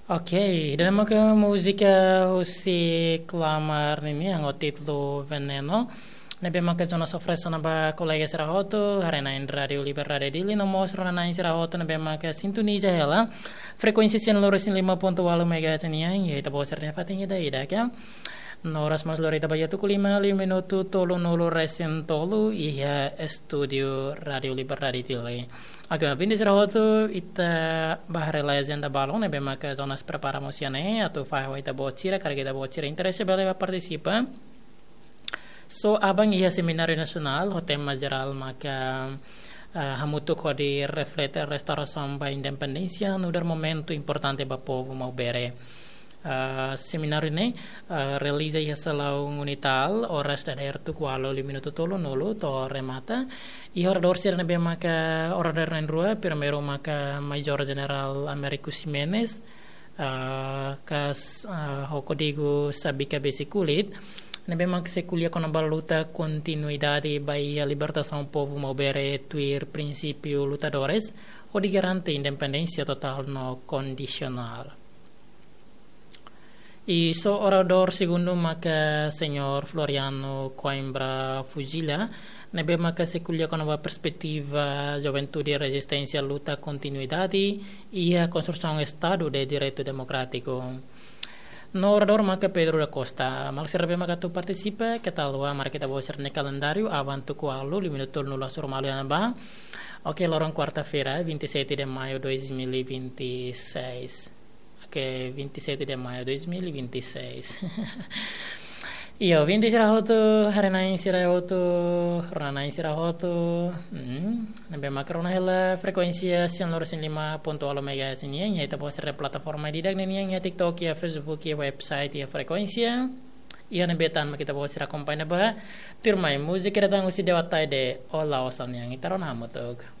Ok, idemo con musica così clamar ini yang titlu Veneno. Ne abbiamo anche già sofferto una collega Serahoto, Harena in Radio Liberare di Lino Mostro, na in Serahoto, ne abbiamo anche sintonizza hela. Frekuensi sin loro sin 5.8 MHz ini, yaitu bawa sernya fatihnya dah idak ya. Noras mas lori tabaya tu kulima 5 minuto tolu nulu resin tolu iya studio Radio Liberare di Lino. Agora, vindi Serahoto, ita bahare legenda balon, ne abbiamo anche zonas preparazione, atau fai ita bocira, karena kita bocira interesse bela participa. So, abang iya seminario nasional, o tema geral maka hamutu kodi reflete restauração ba independência, no dar momento importante ba povo mau bere. Seminário ini realiza ia salão unital horas da daerah tu kualo 5 minuto tolo nolo to remata e orador sir nabe maka orador en rua primeiro maka Major General Americo Ximenes kas hokodigo sabika besi kulit nabe maka se kulia con a luta continuidade by a libertação povo mobere tuir princípio lutadores o di garante independência total no condicional. E so orador segundo maka Senhor Floriano Coimbra Fugila, nebe maka se culia con uma perspectiva juventude resistência luta continuidade e a construção estado de direito democrático. No orador maka Pedro da Costa, mal serve maka tu participa, que tal mari kita bawa serne calendário avantu kualu 5 minutos nula surmalu ba. Ok, lorong quarta-feira, 27 de maio 2026. Che 27 di maio 2026. Io 20 Sirahoto, Harena Sirahoto, Rana Sirahoto. Abbiamo anche una frequenza siamo loro in 5.8 MHz ini, yaitu può essere plataforma di dagni ya TikTok ya Facebook ya website ya frekuensia. Ia nebetan kita può essere accompagna ba. Turmai musik datang usi dewatai de ola osan yang itaron hamotog.